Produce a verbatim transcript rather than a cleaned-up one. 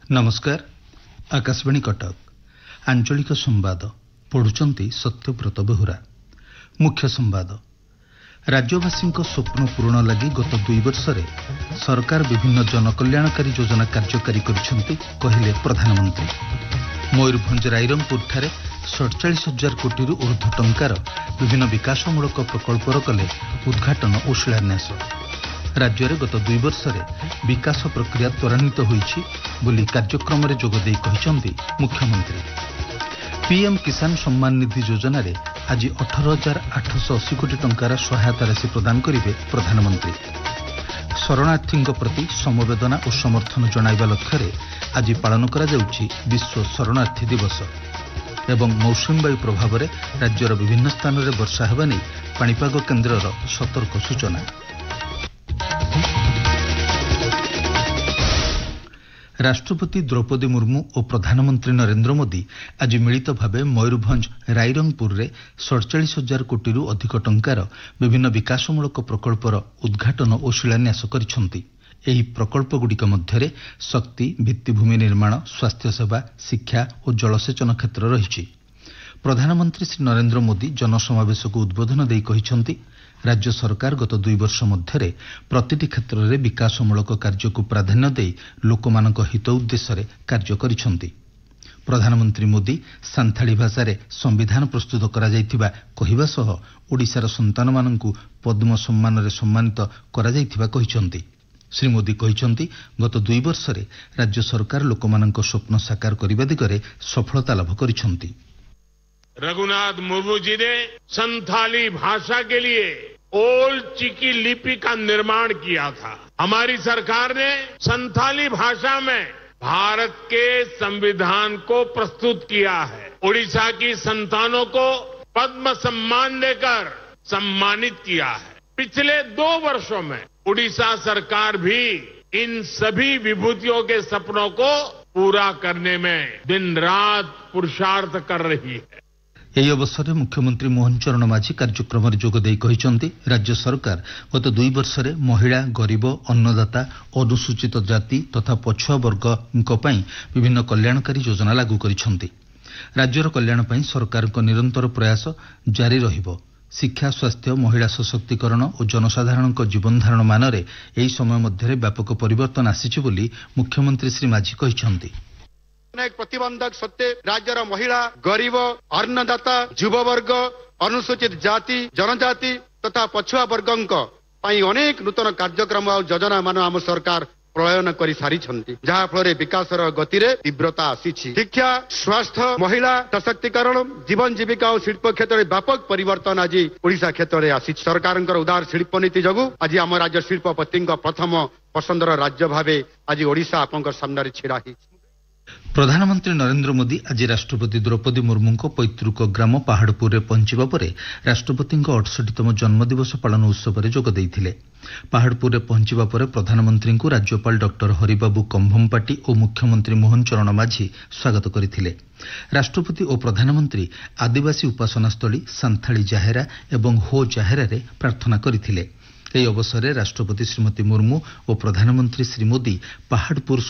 नमस्कार आकाशवाणी कटक आंचलिक संवाद पढ़ुचंती सत्यव्रत बेहुरा। मुख्य संवाद राज्यवासी स्वप्न पूरण लगी गत दुई वर्ष रे सरकार विभिन्न जनकल्याणकारी योजना कार्यकारी करिसेंती कहिले प्रधानमंत्री। मयूरभंज रायरंगपुर ठारे सड़चाश हजार कोटी ऊर्ध्व टंकार विभिन्न विकासमूलक प्रकल्पर कले उद्घाटन और शिलान्यास। राज्य में गत दुई वर्ष रे विकास प्रक्रिया त्वरान्वित होईछि बोली कार्यक्रम रे जोग देई कहिसंती मुख्यमंत्री। पीएम किसान सम्मान निधि योजना रे आज अठारह हजार आठ सौ अस्सी कोटी टंकार सहायता राशि प्रदान करिवे प्रधानमंत्री। शरणार्थी प्रति समवेदना और समर्थन जणाइबा लक्ष्य आज पालन करा जाउछि विश्व शरणार्थी दिवस। एवं मौसुमी वायु प्रभाव में राज्यर विभिन्न स्थान में वर्षा हेबा नै पाणीपाग केन्द्रर सतर्क सूचना। राष्ट्रपति द्रौपदी मुर्मू और प्रधानमंत्री नरेंद्र मोदी आज मिलित भावे मयूरभंज रायरंगपुर रे सड़चाश हजार कोटी अधिक टंकार विभिन्न विकासमूलक प्रकल्पर उद्घाटन और शिलान्यास करिसेंती। एही प्रकल्पगुड़िक मध्यरे शक्ति भित्तिभूमि निर्माण स्वास्थ्य सेवा शिक्षा और जलसेचन क्षेत्र रहिछि। प्रधानमंत्री श्री नरेंद्र मोदी जनसमावेश को उद्बोधन देई कहिसेंती राज्य सरकार गत दुई वर्ष मध्यरे प्रतिटी क्षेत्र में विकासमूलक कार्य को प्राधान्य देई लोकमानक हित उद्देश्य कार्य करिसेंती। प्रधानमंत्री मोदी सांथाली भाषा रे संविधान प्रस्तुत करा जायथिबा कहिबा सह ओडिशार संतान माननकु पद्म सम्मान रे सम्मानित करा जायथिबा कहिसेंती। श्री मोदी कहिसेंती गत दुई वर्ष रे राज्य सरकार लोकमानक स्वप्न साकार करिबा दिगरे सफलता लाभ करिसेंती। रघुनाथ मुर्मू जी ने संथाली भाषा के लिए ओल्ड चिकी लिपि का निर्माण किया था। हमारी सरकार ने संथाली भाषा में भारत के संविधान को प्रस्तुत किया है। ओडिशा की संतानों को पद्म सम्मान देकर सम्मानित किया है। पिछले दो वर्षों में ओडिशा सरकार भी इन सभी विभूतियों के सपनों को पूरा करने में दिन रात पुरुषार्थ कर रही है। यह अवसर में मुख्यमंत्री मोहन चरण माझी कार्यक्रम में जोग देई कहिसेंती राज्य सरकार गत दुई वर्ष रे महिला गरीब अन्नदाता अनुसूचित जाति तथा पछुआ वर्गों पई विभिन्न कल्याणकारी योजना लागू करिसेंती। राज्यर कल्याण पई सरकार को निरंतर प्रयास जारी रहिबो। शिक्षा स्वास्थ्य महिला सशक्तिकरण और जनसाधारण जीवन धारण मान रे एही समय मध्य व्यापक परिवर्तन आसीछि बोली मुख्यमंत्री श्री माझी कहिसेंती। अनेक प्रतिबंधक सत्ते राज्यर महिला गरीब अन्नदाता युववर्ग अनुसूचित जाति जनजाति तथा पछुआ वर्गों पई अनेक नूतन कार्यक्रम और योजना मान आम सरकार प्रणयन कर सारी जहाँ फल विकासर गति रे तीव्रता आसीछि। शिक्षा स्वास्थ्य महिला सशक्तिकरण जीवन जीविका और शिल्प क्षेत्र में व्यापक परिवर्तन आज ओडिशा क्षेत्र में आसी। सरकार उदार शिल्प नीति जगू आज आम राज्य शिल्पपति प्रथम पसंदर राज्य भावे आज ओडिशा आपन सामने छिड़ा। प्रधानमंत्री नरेंद्र मोदी आज राष्ट्रपति द्रौपदी मुर्मू को पैतृक ग्राम पहाड़पुर में पहुंचवा पर राष्ट्रपति अड़सठतम जन्मदिवस पालन उत्सव में जोग देइथिले। पहाड़पुर में पहुंचवा पर प्रधानमंत्री को राज्यपाल डॉक्टर हरिबाबू कंभमपाटी और मुख्यमंत्री मोहन चरण माझी स्वागत करथिले। राष्ट्रपति और प्रधानमंत्री आदिवासी उपासना स्थली सांथाली जाहेरा एवं हो जाहेरा रे प्रार्थना करथिले। एही अवसर में राष्ट्रपति श्रीमती मुर्मू और प्रधानमंत्री श्री मोदी पहाड़पुर